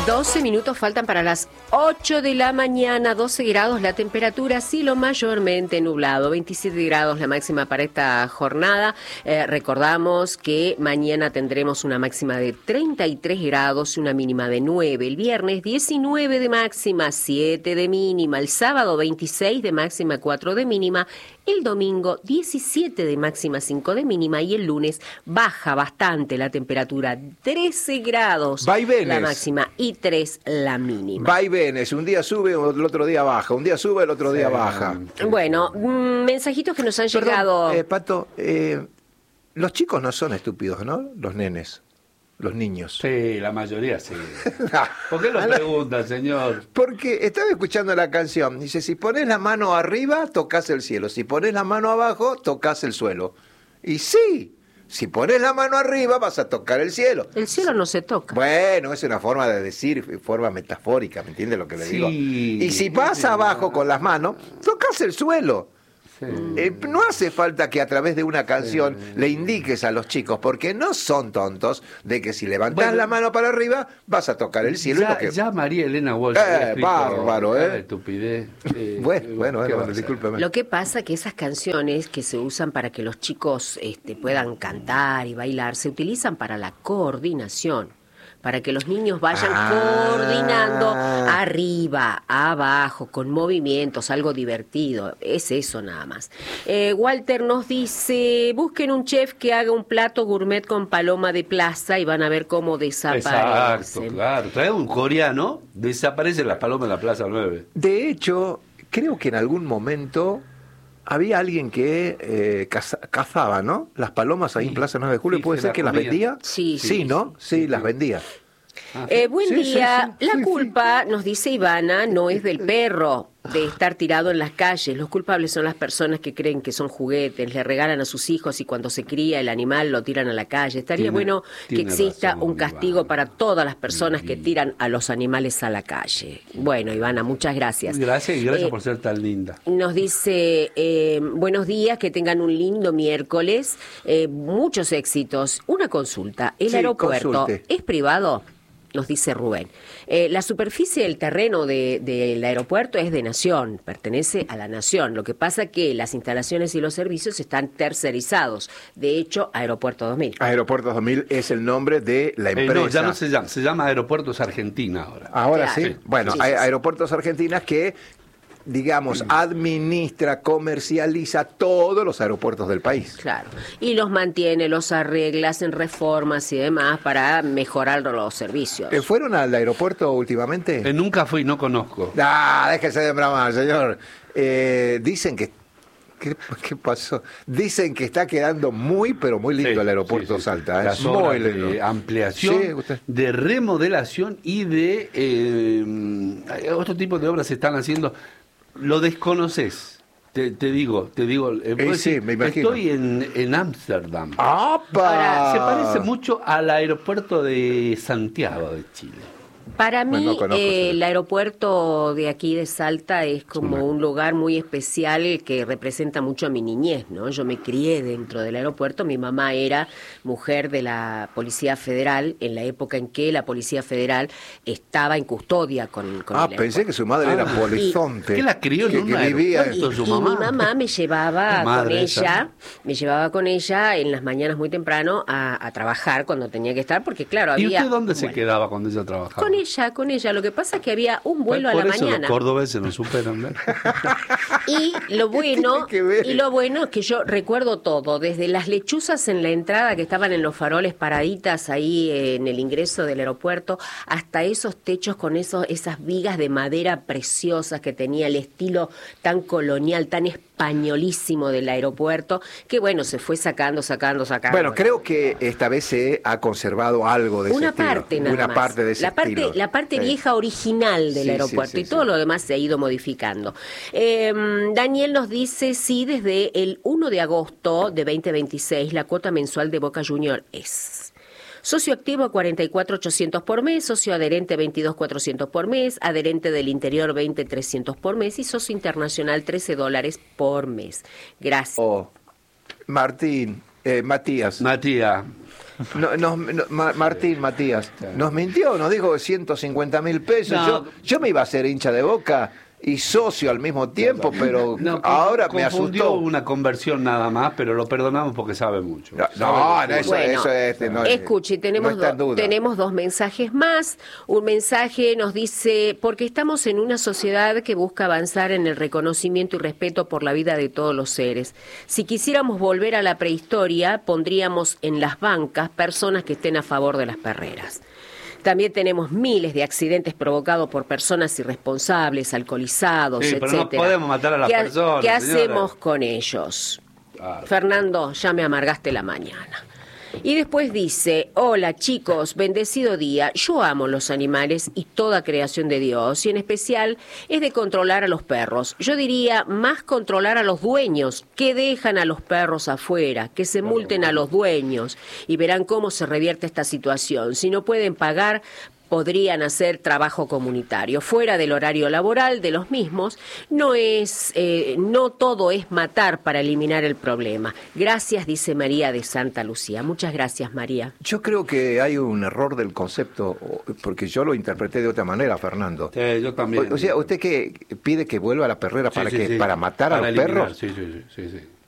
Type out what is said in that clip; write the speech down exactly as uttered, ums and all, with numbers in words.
doce minutos faltan para las ocho de la mañana, doce grados la temperatura, cielo mayormente nublado, veintisiete grados la máxima para esta jornada. Eh, recordamos que mañana tendremos una máxima de treinta y tres grados y una mínima de nueve. El viernes diecinueve de máxima, siete de mínima. El sábado veintiséis de máxima, cuatro de mínima. El domingo diecisiete de máxima, cinco de mínima. Y el lunes baja bastante la temperatura, trece grados Vaivenes. la máxima y tres la mínima. Vaivenes, un día sube, el otro día baja, un día sube, el otro día Sí. baja. Bueno, mm, mensajitos que nos han Perdón, llegado. eh, Pato, eh, los chicos no son estúpidos, ¿no? Los nenes, los niños. Sí, la mayoría sí. ¿Por qué lo pregunta, señor? Porque estaba escuchando la canción, dice, si pones la mano arriba, tocas el cielo, si pones la mano abajo, tocas el suelo. Y sí, si pones la mano arriba, vas a tocar el cielo. El cielo no se toca. Bueno, es una forma de decir, forma metafórica, ¿me entiendes lo que le Sí. digo? Y si vas Sí. abajo con las manos, tocas el suelo. Sí. Eh, no hace falta que a través de una canción Sí. le indiques a los chicos, porque no son tontos de que si levantás Bueno, la mano para arriba, vas a tocar el cielo. y Ya, lo que... ya María Elena Walsh Eh, había escrito bárbaro, ¿eh? cada estupidez. Eh, Bueno, eh, bueno, ¿qué bueno, van a hacer? discúlpeme. Lo que pasa que esas canciones que se usan para que los chicos este, puedan cantar y bailar, se utilizan para la coordinación, para que los niños vayan Ah. coordinando arriba, abajo, con movimientos, algo divertido. Es eso nada más. Eh, Walter nos dice, busquen un chef que haga un plato gourmet con paloma de plaza y van a ver cómo desaparece. Exacto, claro. Trae un coreano, desaparece las palomas en la Plaza nueve. De hecho, creo que en algún momento había alguien que eh, caza- cazaba, ¿no? Las palomas ahí Sí, en Plaza nueve de Julio, sí, ¿puede se ser las que las comía. vendía? Sí, Sí, sí, ¿no? Sí, sí, las sí. vendía. Ah, Eh, buen Sí, sí, día. sí, La sí, culpa, nos dice Ivana, no es del perro de estar tirado en las calles. Los culpables son las personas que creen que son juguetes, le regalan a sus hijos y cuando se cría el animal lo tiran a la calle. Estaría Tiene- bueno que tiene exista razón, un castigo Ivana. para todas las personas que Sí. tiran a los animales a la calle. Bueno, Ivana, muchas gracias. Gracias y gracias Eh, por ser tan linda. Nos dice, eh, buenos días, que tengan un lindo miércoles, eh, muchos éxitos. Una consulta, ¿el Sí, aeropuerto consulte. es privado? Nos dice Rubén. Eh, la superficie del terreno de- del aeropuerto es de Nación, pertenece a la Nación. Lo que pasa que las instalaciones y los servicios están tercerizados. De hecho, Aeropuerto dos mil. Aeropuertos dos mil es el nombre de la Eh, empresa. no, ya no se llama, se llama Aeropuertos Argentina ahora. Ahora Claro. sí. Bueno, Sí, hay sí, sí. Aeropuertos Argentinas que, digamos, administra, comercializa todos los aeropuertos del país. Claro. Y los mantiene, los arregla, hacen reformas y demás para mejorar los servicios. Eh, ¿Fueron al aeropuerto últimamente? Eh, nunca fui, no conozco. Ah, déjese de bramar, señor. Eh, dicen que... ¿Qué, qué pasó? Dicen que está quedando muy, pero muy lindo Sí, el aeropuerto sí, sí. Salta. ¿eh? Las Muy obras lindo. de ampliación, Sí, usted- de remodelación y de eh, otro tipo de obras se están haciendo. Lo desconoces. Te, te digo, te digo. eh, puedo sí, decir, me imagino. Estoy en en Ámsterdam. ¡Apa! Se parece mucho al aeropuerto de Santiago de Chile. Para mí, Bueno, no conozco, eh, sí. el aeropuerto de aquí de Salta es como un lugar muy especial que representa mucho a mi niñez, ¿no? Yo me crié dentro del aeropuerto. Mi mamá era mujer de la Policía Federal en la época en que la Policía Federal estaba en custodia con, con Ah, el pensé que su madre era Ah. polizonte. ¿Qué la crió en que, un que vivía aeropuerto? Y, su y mamá. mi mamá me llevaba Qué madre con esa. ella, me llevaba con ella en las mañanas muy temprano a, a trabajar cuando tenía que estar, porque claro, ¿Y había... usted dónde se bueno, quedaba cuando ella trabajaba? Con ella, con ella. Lo que pasa es que había un vuelo Por a la eso mañana. los cordobeses no superan, ¿verdad? Y lo bueno, tiene que ver? y lo bueno es que yo recuerdo todo, desde las lechuzas en la entrada que estaban en los faroles paraditas ahí en el ingreso del aeropuerto, hasta esos techos con esos, esas vigas de madera preciosas que tenía el estilo tan colonial, tan españolísimo del aeropuerto, que bueno, se fue sacando, sacando, sacando. Bueno, creo que esta vez se ha conservado algo de ese Una estilo. parte nada Una más. parte de ese la parte, estilo. La parte Sí. vieja original del Sí, aeropuerto sí, sí, y todo sí. lo demás se ha ido modificando. Eh, Daniel nos dice, sí, desde el uno de agosto de veinte veintiséis la cuota mensual de Boca Junior es... Socio activo cuarenta y cuatro mil ochocientos por mes, socio adherente veintidós mil cuatrocientos por mes, adherente del interior veinte mil trescientos por mes y socio internacional trece dólares por mes. Gracias. Oh, Martín, eh, Matías. Matías, no, nos- no, Ma- Martín, Matías, nos mintió, nos dijo ciento cincuenta mil pesos. No. Yo, yo me iba a hacer hincha de Boca y socio al mismo tiempo, pero No, ahora me confundió asustó. una conversión nada más, pero lo perdonamos porque sabe mucho. No, Sabe no, lo que- no, eso, Bueno, eso es... No, escuche, tenemos, no está en do- duda. tenemos dos mensajes más. Un mensaje nos dice, porque estamos en una sociedad que busca avanzar en el reconocimiento y respeto por la vida de todos los seres. Si quisiéramos volver a la prehistoria, pondríamos en las bancas personas que estén a favor de las perreras. También tenemos miles de accidentes provocados por personas irresponsables, alcoholizados, Sí, pero no etcétera. podemos matar a las ¿Qué ha- personas, ¿Qué señora? hacemos con ellos? Claro. Fernando, ya me amargaste la mañana. Y después dice, hola chicos, bendecido día, yo amo los animales y toda creación de Dios, y en especial es de controlar a los perros. Yo diría más controlar a los dueños, que dejan a los perros afuera, que se multen a los dueños, y verán cómo se revierte esta situación. Si no pueden pagar, podrían hacer trabajo comunitario fuera del horario laboral de los mismos. No es, eh, no todo es matar para eliminar el problema. Gracias, dice María de Santa Lucía. Muchas gracias, María. Yo creo que hay un error del concepto, porque yo lo interpreté de otra manera, Fernando. Sí, yo también. O, o sea, ¿usted qué pide que vuelva a la perrera Sí, para sí, que sí. para matar Para a los eliminar, perros? Sí, sí, sí, sí, sí.